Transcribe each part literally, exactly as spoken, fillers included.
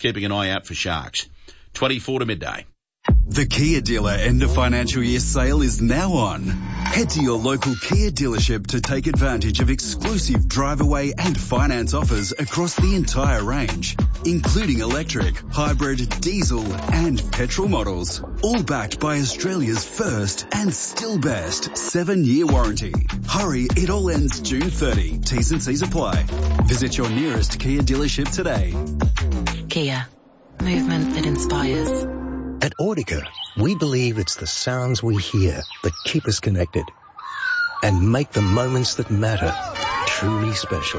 keeping an eye out for sharks. twenty-four to midday. The Kia dealer end of financial year sale is now on. Head to your local Kia dealership to take advantage of exclusive drive away and finance offers across the entire range, including electric, hybrid, diesel and petrol models. All backed by Australia's first and still best seven-year warranty. Hurry, it all ends June thirtieth. T's and C's apply. Visit your nearest Kia dealership today. Kia. Movement that inspires. At Audica, we believe it's the sounds we hear that keep us connected and make the moments that matter truly special.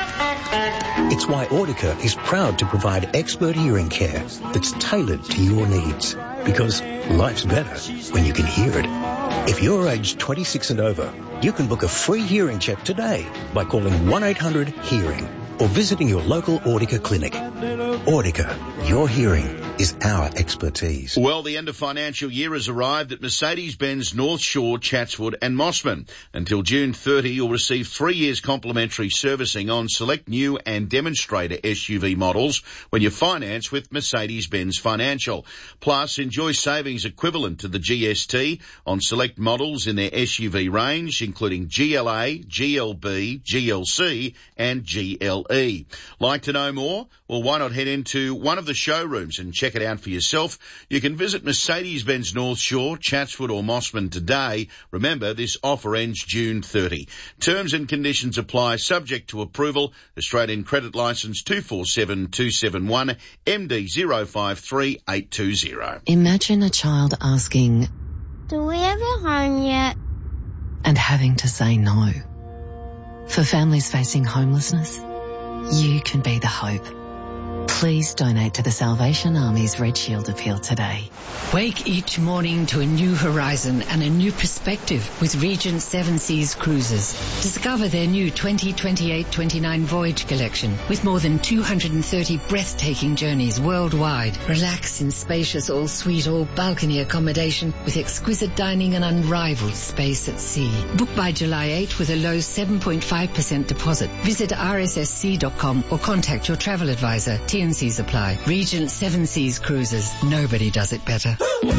It's why Audica is proud to provide expert hearing care that's tailored to your needs, because life's better when you can hear it. If you're aged twenty-six and over, you can book a free hearing check today by calling one eight hundred hearing or visiting your local Audica clinic. Audica, your hearing is our expertise. Well, the end of financial year has arrived at Mercedes-Benz North Shore, Chatswood and Mossman. Until June thirtieth, you'll receive three years complimentary servicing on select new and demonstrator S U V models when you finance with Mercedes-Benz Financial. Plus, enjoy savings equivalent to the G S T on select models in their S U V range, including G L A, G L B, G L C and G L E. Like to know more? Well, why not head into one of the showrooms and check it out for yourself. You can visit Mercedes-Benz North Shore, Chatswood or Mossman today. Remember, this offer ends June thirtieth. Terms and conditions apply, subject to approval. Australian Credit Licence two four seven two seven one, M D zero five three eight two zero. Imagine a child asking, "Do we have a home yet?" and having to say no. For families facing homelessness, you can be the hope. Please donate to the Salvation Army's Red Shield appeal today. Wake each morning to a new horizon and a new perspective with Regent Seven Seas Cruises. Discover their new twenty twenty-eight twenty-nine voyage collection with more than two hundred thirty breathtaking journeys worldwide. Relax in spacious all-suite, all-balcony accommodation with exquisite dining and unrivaled space at sea. Book by July eighth with a low seven point five percent deposit. Visit r s s c dot com or contact your travel advisor. T and C's apply. Regent Seven Seas Cruises. Nobody does it better.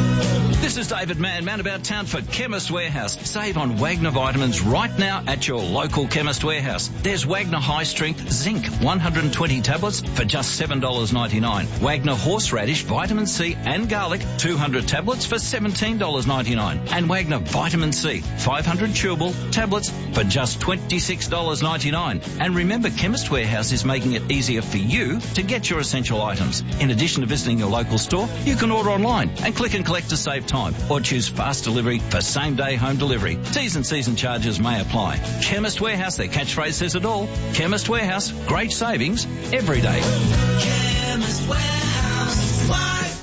This is David Mann, man about town for Chemist Warehouse. Save on Wagner vitamins right now at your local Chemist Warehouse. There's Wagner High Strength Zinc one hundred twenty tablets for just seven dollars ninety-nine. Wagner Horseradish Vitamin C and Garlic two hundred tablets for seventeen dollars ninety-nine. And Wagner Vitamin C five hundred chewable tablets for just twenty-six dollars ninety-nine. And remember, Chemist Warehouse is making it easier for you to get your essential items. In addition to visiting your local store, you can order online and click and collect to save time, or choose fast delivery for same-day home delivery. T's and C's and charges may apply. Chemist Warehouse, their catchphrase says it all. Chemist Warehouse, great savings every day. Chemist Warehouse, why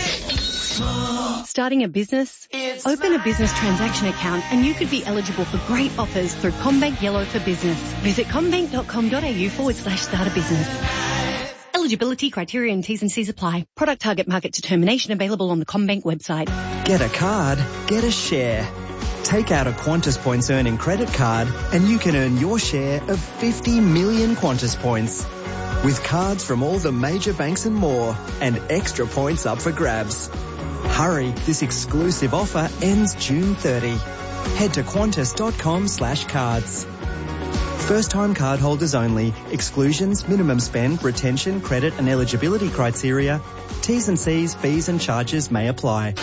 pay more? Starting a business? It's Open a business transaction account and you could be eligible for great offers through CommBank Yellow for Business. Visit commbank dot com dot a u forward slash start a business. Eligibility criteria and T's and C's apply. Product target market determination available on the CommBank website. Get a card, get a share. Take out a Qantas Points earning credit card and you can earn your share of fifty million Qantas Points. With cards from all the major banks and more, and extra points up for grabs. Hurry, this exclusive offer ends June thirtieth. Head to qantas dot com slash cards. First-time cardholders only. Exclusions, minimum spend, retention, credit and eligibility criteria. T's and C's, fees and charges may apply.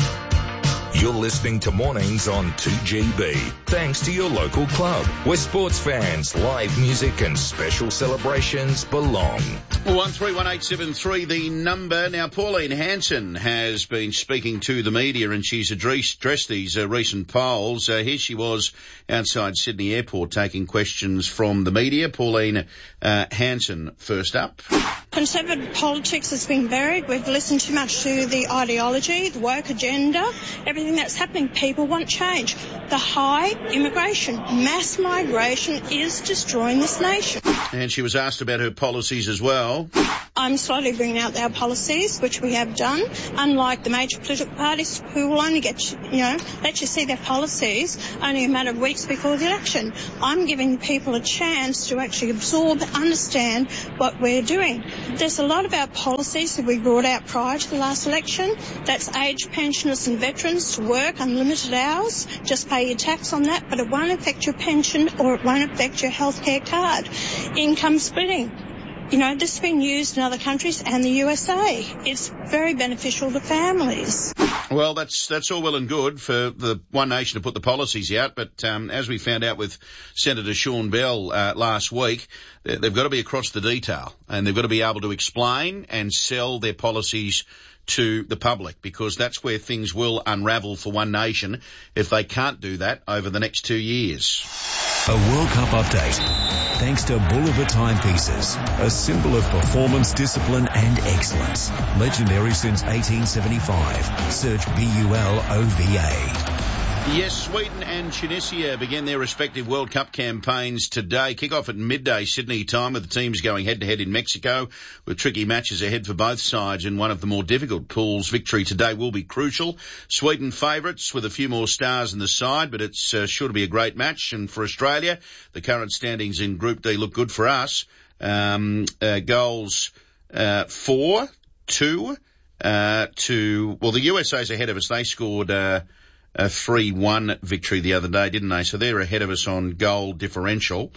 You're listening to Mornings on two G B. Thanks to your local club, where sports fans, live music and special celebrations belong. one three one eight seven three, the number. Now, Pauline Hanson has been speaking to the media and she's addressed these uh, recent polls. Uh, here she was outside Sydney Airport taking questions from the media. Pauline uh, Hanson, first up. Conservative politics has been varied. We've listened too much to the ideology, the woke agenda, everything that's happening. People want change. The high immigration, mass migration is destroying this nation. And she was asked about her policies as well. I'm slowly bringing out our policies, which we have done, unlike the major political parties who will only get, you, you know, let you see their policies only a matter of weeks before the election. I'm giving people a chance to actually absorb, understand what we're doing. There's a lot of our policies that we brought out prior to the last election. That's age pensioners and veterans to work unlimited hours. Just pay your tax on that, but it won't affect your pension or it won't affect your healthcare card. Income splitting. You know, this has been used in other countries and the U S A. It's very beneficial to families. Well, that's that's all well and good for the One Nation to put the policies out, but um, as we found out with Senator Sean Bell uh, last week, they've got to be across the detail and they've got to be able to explain and sell their policies to the public, because that's where things will unravel for One Nation if they can't do that over the next two years. A World Cup update. Thanks to Bolivar Timepieces, a symbol of performance, discipline and excellence. Legendary since eighteen seventy-five. Search B U L O V A. Yes, Sweden and Tunisia begin their respective World Cup campaigns today. Kick-off at midday Sydney time, with the teams going head-to-head in Mexico, with tricky matches ahead for both sides in one of the more difficult pools. Victory today will be crucial. Sweden favourites with a few more stars in the side, but it's uh, sure to be a great match. And for Australia, the current standings in Group D look good for us. Um, uh, goals uh, four, two, uh, to, well, the U S A's ahead of us. They scored uh, a three one victory the other day, didn't they? So they're ahead of us on goal differential.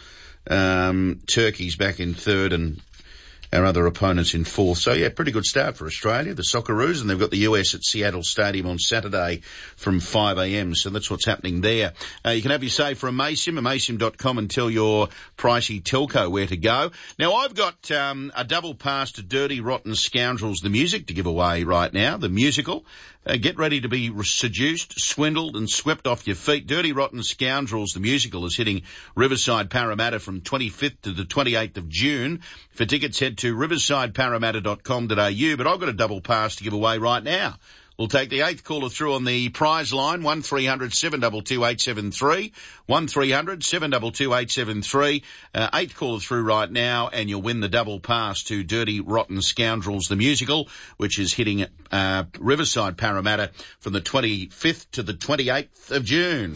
Um, Turkey's back in third and our other opponents in fourth. So, yeah, pretty good start for Australia, the Socceroos, and they've got the U S at Seattle Stadium on Saturday from five a.m. So that's what's happening there. Uh, you can have your say for Amaysim, amaysim dot com, and tell your pricey telco where to go. Now, I've got um, a double pass to Dirty Rotten Scoundrels, the music, to give away right now, the musical. Uh, get ready to be seduced, swindled and swept off your feet. Dirty Rotten Scoundrels, the musical, is hitting Riverside Parramatta from twenty-fifth to the twenty-eighth of June. For tickets, head to riverside parramatta dot com dot a u. But I've got a double pass to give away right now. We'll take the eighth caller through on the prize line, one three hundred seven two two eight seven three, one three hundred seven two two eight seven three. Uh, eighth caller through right now, and you'll win the double pass to Dirty Rotten Scoundrels, the musical, which is hitting uh, Riverside Parramatta from the twenty-fifth to the twenty-eighth of June.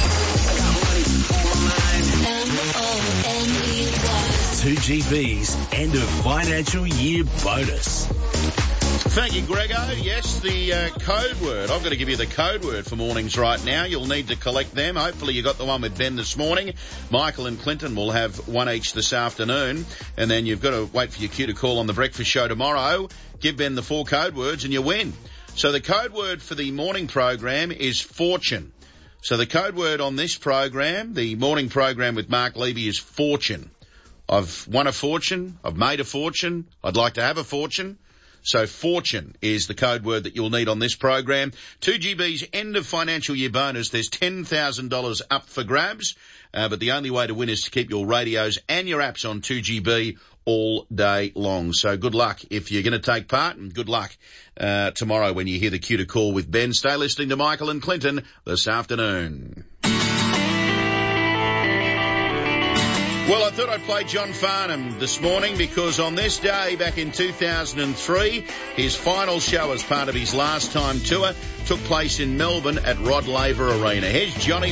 two G B's end of financial year bonus. Thank you, Grego. Yes, the uh, code word. I've got to give you the code word for mornings right now. You'll need to collect them. Hopefully you got the one with Ben this morning. Michael and Clinton will have one each this afternoon. And then you've got to wait for your cue to call on the breakfast show tomorrow. Give Ben the four code words and you win. So the code word for the morning program is fortune. So the code word on this program, the morning program with Mark Levy, is fortune. I've won a fortune. I've made a fortune. I'd like to have a fortune. So fortune is the code word that you'll need on this program. two G B's end of financial year bonus. There's ten thousand dollars up for grabs, uh, but the only way to win is to keep your radios and your apps on two G B all day long. So good luck if you're going to take part, and good luck uh, tomorrow when you hear the cue to call with Ben. Stay listening to Michael and Clinton this afternoon. Well, I thought I'd play John Farnham this morning because on this day back in two thousand three, his final show as part of his last time tour took place in Melbourne at Rod Laver Arena. Here's Johnny